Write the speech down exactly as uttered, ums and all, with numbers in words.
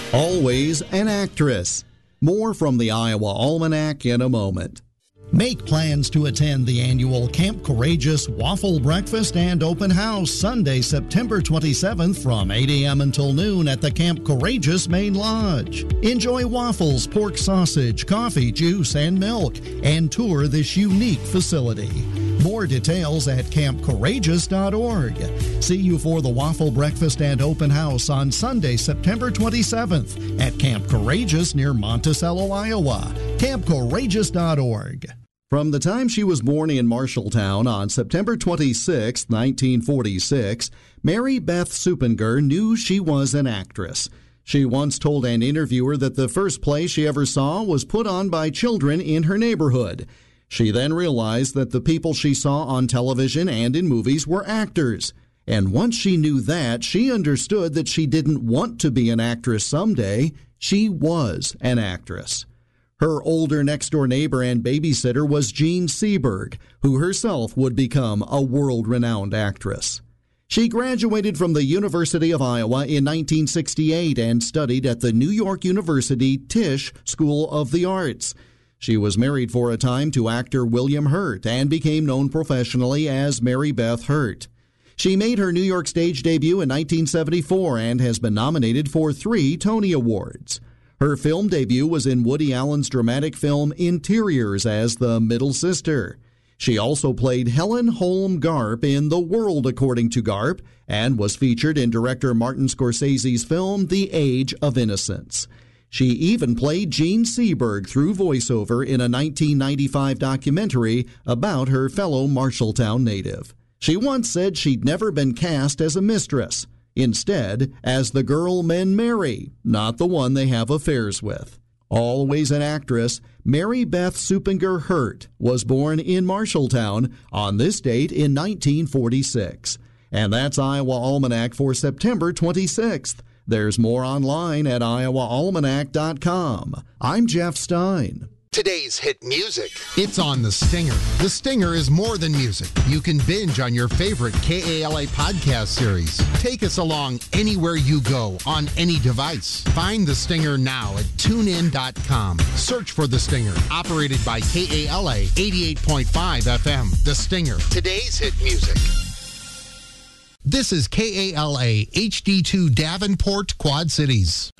Always an actress. More from the Iowa Almanac in a moment. Make plans to attend the annual Camp Courageous Waffle Breakfast and Open House Sunday, September twenty-seventh from eight a.m. until noon at the Camp Courageous Main Lodge. Enjoy waffles, pork sausage, coffee, juice, and milk, and tour this unique facility. More details at camp courageous dot org. See you for the Waffle Breakfast and Open House on Sunday, September twenty-seventh at Camp Courageous near Monticello, Iowa. camp courageous dot org. From the time she was born in Marshalltown on September twenty-sixth, nineteen forty-six, Mary Beth Suppinger knew she was an actress. She once told an interviewer that the first play she ever saw was put on by children in her neighborhood. She then realized that the people she saw on television and in movies were actors. And once she knew that, she understood that she didn't want to be an actress someday. She was an actress. Her older next-door neighbor and babysitter was Jean Seberg, who herself would become a world-renowned actress. She graduated from the University of Iowa in nineteen sixty-eight and studied at the New York University Tisch School of the Arts. She was married for a time to actor William Hurt and became known professionally as Mary Beth Hurt. She made her New York stage debut in nineteen seventy-four and has been nominated for three Tony Awards. Her film debut was in Woody Allen's dramatic film Interiors as the middle sister. She also played Helen Holm Garp in The World According to Garp and was featured in director Martin Scorsese's film The Age of Innocence. She even played Jean Seberg through voiceover in a nineteen ninety-five documentary about her fellow Marshalltown native. She once said she'd never been cast as a mistress, instead as the girl men marry, not the one they have affairs with. Always an actress, Mary Beth Suppinger Hurt was born in Marshalltown on this date in nineteen forty-six. And that's Iowa Almanac for September twenty-sixth. There's more online at iowa almanac dot com. I'm Jeff Stein. Today's hit music. It's on The Stinger. The Stinger is more than music. You can binge on your favorite K A L A podcast series. Take us along anywhere you go on any device. Find The Stinger now at tune in dot com. Search for The Stinger, operated by K A L A eighty-eight point five F M. The Stinger. Today's hit music. This is K A L A H D two Davenport, Quad Cities.